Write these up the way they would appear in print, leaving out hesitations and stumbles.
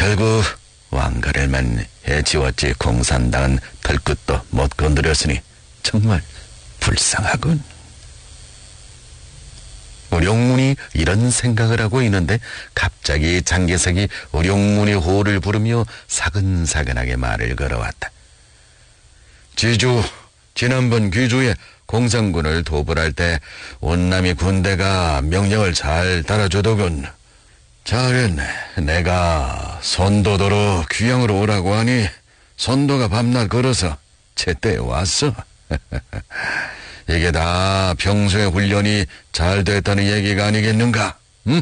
결국 왕가를만 해치웠지 공산당은 털끝도 못 건드렸으니 정말 불쌍하군. 우룡문이 이런 생각을 하고 있는데 갑자기 장개석이 우룡문의 호를 부르며 사근사근하게 말을 걸어왔다. 지주, 지난번 귀주에 공산군을 도벌할 때 온남이 군대가 명령을 잘 따라주더군. 잘했네. 내가 선도도로 귀양으로 오라고 하니 선도가 밤낮 걸어서 제때 왔어. 이게 다 평소의 훈련이 잘 됐다는 얘기가 아니겠는가? 응?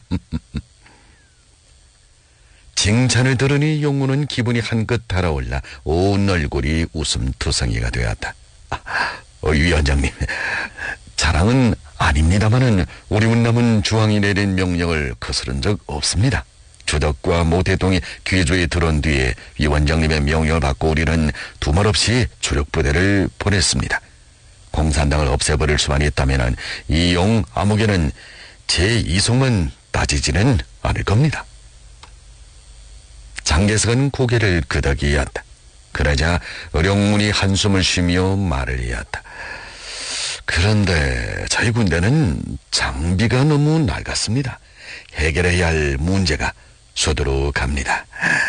칭찬을 들으니 용무는 기분이 한껏 달아올라 온 얼굴이 웃음투성이가 되었다. 위원장님, 자랑은 아닙니다마는 우리 운남은 주왕이 내린 명령을 거스른 적 없습니다. 주덕과 모태동이 귀주에 들어온 뒤에 위원장님의 명령을 받고 우리는 두말 없이 주력부대를 보냈습니다. 공산당을 없애버릴 수만 있다면 이 용 암흑에는 제 이송만 따지지는 않을 겁니다. 장개석은 고개를 끄덕이었다. 그러자 의령문이 한숨을 쉬며 말을 이었다. 그런데 저희 군대는 장비가 너무 낡았습니다. 해결해야 할 문제가 수두룩합니다.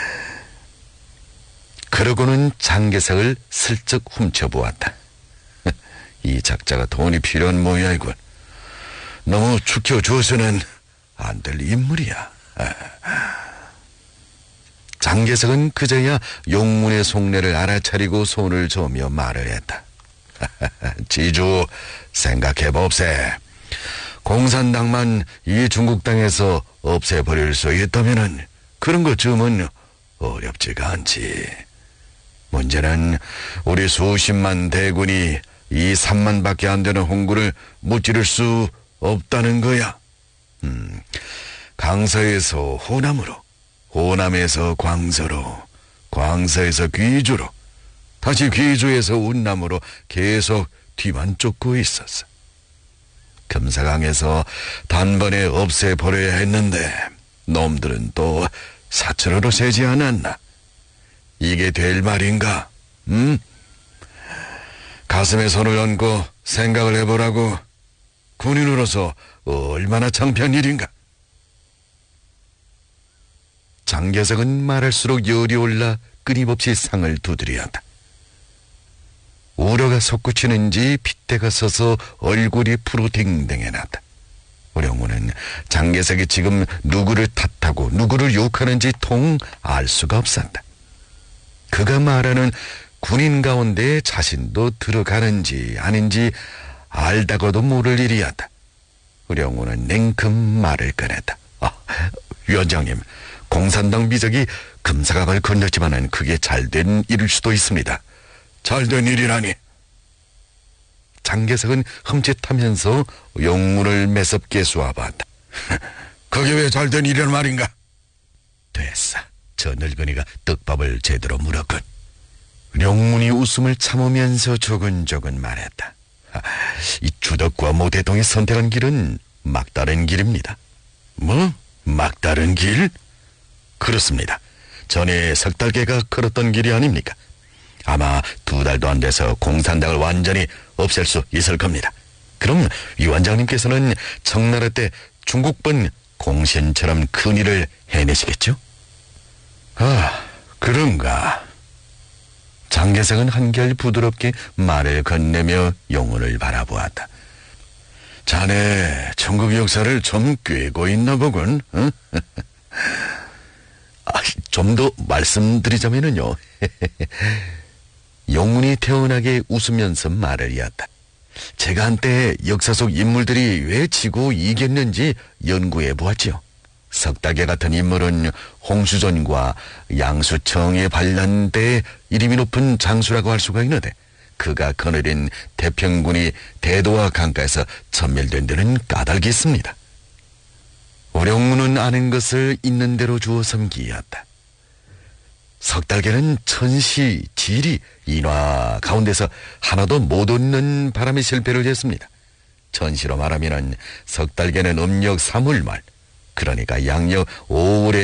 그러고는 장개석을 슬쩍 훔쳐보았다. 이 작자가 돈이 필요한 모양이군. 너무 죽여줘서는 안 될 인물이야. 장개석은 그제야 용문의 속내를 알아차리고 손을 저으며 말을 했다. 지주, 생각해봅세. 공산당만 이 중국 땅에서 없애버릴 수 있다면은 그런 것쯤은 어렵지가 않지. 문제는 우리 수십만 대군이 이 3만밖에 안 되는 홍구를 무찌를 수 없다는 거야. 강서에서 호남으로, 호남에서 광서로, 광서에서 귀주로, 다시 귀주에서 운남으로 계속 뒤만 쫓고 있었어. 금사강에서 단번에 없애버려야 했는데 놈들은 또 사철으로 세지 않았나? 이게 될 말인가? 가슴에 손을 얹고 생각을 해보라고. 군인으로서 얼마나 창피한 일인가? 장개석은 말할수록 열이 올라 끊임없이 상을 두드려한다. 우려가 솟구치는지 핏대가 서서 얼굴이 푸르댕댕해 났다. 우령우는 장개석이 지금 누구를 탓하고 누구를 욕하는지 통 알 수가 없었다. 그가 말하는 군인 가운데 자신도 들어가는지 아닌지 알다가도 모를 일이었다. 우령우는 냉큼 말을 꺼냈다. 위원장님, 공산당 비적이 금사강을 건넜지만은 그게 잘된 일일 수도 있습니다. 잘된 일이라니. 장개석은 흠칫하면서 용문을 매섭게 쏘아봤다. 그게 왜 잘된 일이란 말인가? 됐어. 저 늙은이가 떡밥을 제대로 물었군. 용문이 웃음을 참으면서 조근조근 말했다. 이 주덕과 모태동이 선택한 길은 막다른 길입니다. 뭐? 막다른 길? 그렇습니다. 전에 석달개가 걸었던 길이 아닙니까? 아마 2달도 안 돼서 공산당을 완전히 없앨 수 있을 겁니다. 그럼 위원장님께서는 청나라 때 중국번 공신처럼 큰일을 해내시겠죠? 그런가. 장개석은 한결 부드럽게 말을 건네며 용훈을 바라보았다. 자네 천국 역사를 좀 꿰고 있나 보군. 응? 좀 더 말씀드리자면요. 용문이 태연하게 웃으면서 말을 이었다. 제가 한때 역사 속 인물들이 왜 지고 이겼는지 연구해 보았지요. 석달개 같은 인물은 홍수전과 양수청의 반란 때 이름이 높은 장수라고 할 수가 있는데 그가 거느린 태평군이 대도와 강가에서 천멸된 데는 까닭이 있습니다. 우령문은 아는 것을 있는 대로 주어 섬기었다. 석달개는 천시, 지리, 인화 가운데서 하나도 못 얻는 바람에 실패를 했습니다. 천시로 말하면 석달개는 음력 3월 말, 그러니까 양력 5월에